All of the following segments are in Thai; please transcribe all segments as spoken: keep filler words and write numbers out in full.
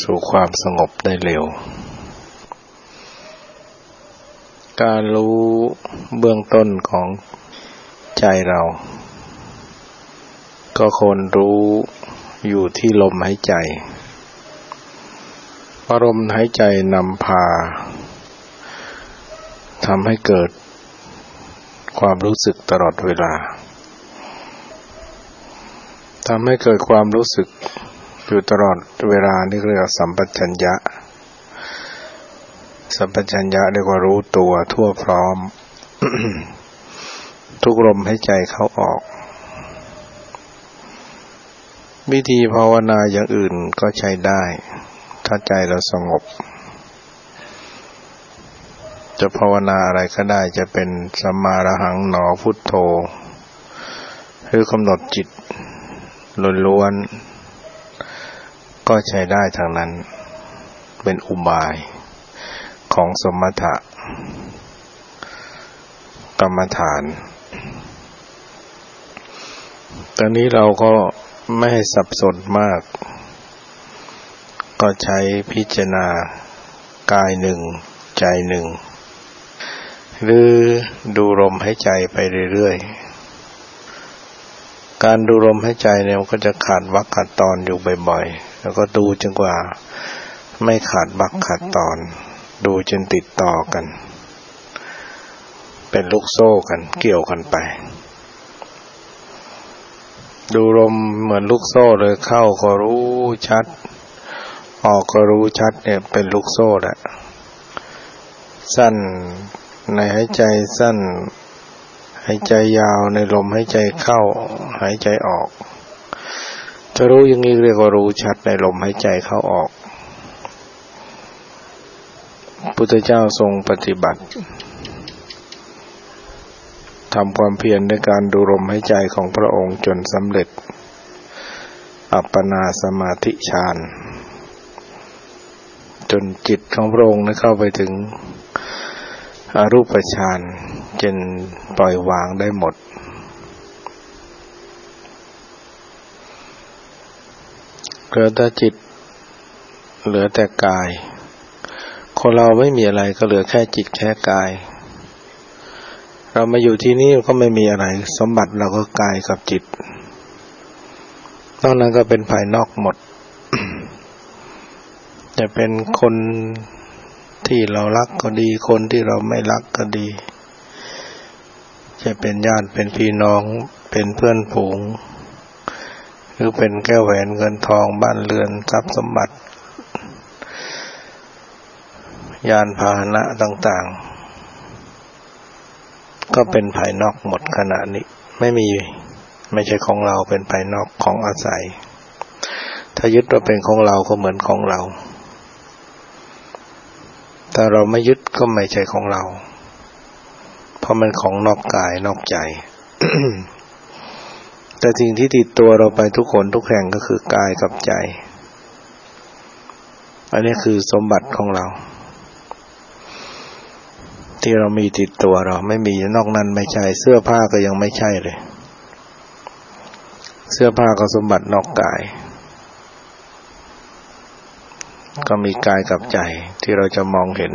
สู่ความสงบได้เร็วการรู้เบื้องต้นของใจเราก็ควรรู้อยู่ที่ลมหายใจเพราะลมหายใจนำพาทำให้เกิดความรู้สึกตลอดเวลาทำให้เกิดความรู้สึกอยู่ตลอดเวลานี่เรียกว่าสัมปชัญญะสัมปชัญญะเรียกว่ารู้ตัวทั่วพร้อม ทุกลมหายใจเข้าออกวิธีภาวนาอย่างอื่นก็ใช้ได้ถ้าใจเราสงบจะภาวนาอะไรก็ได้จะเป็นสัมมาอรหังหนอพุทโธหรือกำหนดจิตล้วนๆก็ใช้ได้ทางนั้นเป็นอุบายของสมถะกรรมฐานตอนนี้เราก็ไม่ให้สับสนมากก็ใช้พิจารณากายหนึ่งใจหนึ่งหรือดูลมหายใจไปเรื่อยๆการดูลมหายใจเนี่ยมันก็จะขาดวรรคขาดตอนอยู่บ่อยๆแล้วก็ดูจนกว่าไม่ขาดวรรคขาดตอนดูจนติดต่อกันเป็นลูกโซ่กันเกี่ยวกันไปดูลมเหมือนลูกโซ่เลยเข้าก็รู้ชัดออกก็รู้ชัดเนี่ยเป็นลูกโซ่แหละสั้นในหายใจสั้นหายใจยาวในลมหายใจเข้าหายใจออกจะรู้อย่างนี้เรียกว่ารู้ชัดในลมหายใจเข้าออกพุทธเจ้าทรงปฏิบัติทำความเพียรในการดูลมหายใจของพระองค์จนสำเร็จอัปปนาสมาธิฌานจนจิตของพระองค์ได้เข้าไปถึงอรูปฌานจนปล่อยวางได้หมดเหลือแต่จิตเหลือแต่กายคนเราไม่มีอะไรก็เหลือแค่จิตแค่กายเรามาอยู่ที่นี่ก็ไม่มีอะไรสมบัติเราก็กายกับจิตนอกนั้นก็เป็นภายนอกหมด จะเป็นคนที่เรารักก็ดีคนที่เราไม่รักก็ดีจะเป็นญาติเป็นพี่น้องเป็นเพื่อนฝูงหรือเป็นแก้วแหวนเงินทองบ้านเรือนทรัพย์สมบัติยานพาหนะต่างๆก็เป็นภายนอกหมดขณะนี้ไม่มีไม่ใช่ของเราเป็นภายนอกของอาศัยถ้ายึดว่าเป็นของเราก็เหมือนของเราถ้าเราไม่ยึดก็ไม่ใช่ของเราเพราะมันของนอกกายนอกใจ แต่สิ่งที่ติดตัวเราไปทุกคนทุกแห่งก็คือกายกับใจอันนี้คือสมบัติของเราที่เรามีติดตัวเราไม่มีนอกนั้นไม่ใช่เสื้อผ้าก็ยังไม่ใช่เลยเสื้อผ้าก็สมบัตินอกกายก็มีกายกับใจที่เราจะมองเห็น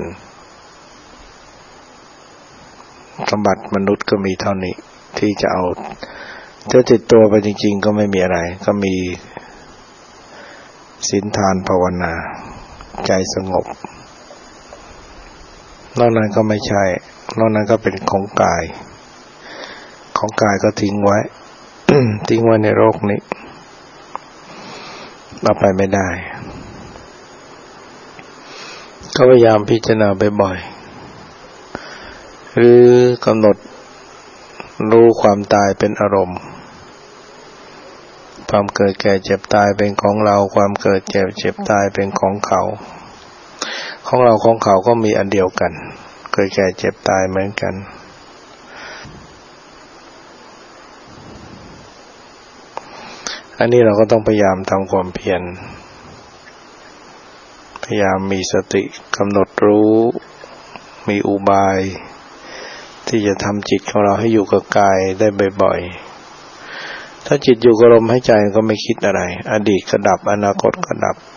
สมบัติมนุษย์ก็มีเท่านี้ที่จะเอาจะติดตัวไปจริงๆก็ไม่มีอะไรก็มีศีลทานภาวนาใจสงบนอกนั้นก็ไม่ใช่นอกนั้นก็เป็นของกายของกายก็ทิ้งไว้ ทิ้งไว้ในโลกนี้เอาไปไม่ได้ก็พยายามพิจารณาบ่อยๆหรือกำหนดรู้ความตายเป็นอารมณ์ความเกิดแก่เจ็บตายเป็นของเราความเกิดแก่เจ็บตายเป็นของเขาของเราของเขาก็มีอันเดียวกันเกิดแก่เจ็บตายเหมือนกันอันนี้เราก็ต้องพยายามทำความเพียรพยายามมีสติกำหนดรู้มีอุบายที่จะทำจิตของเราให้อยู่กับกายได้บ่อยๆถ้าจิตอยู่กับลมหายใจก็ไม่คิดอะไรอดีตก็ดับอนาคตก็ดับ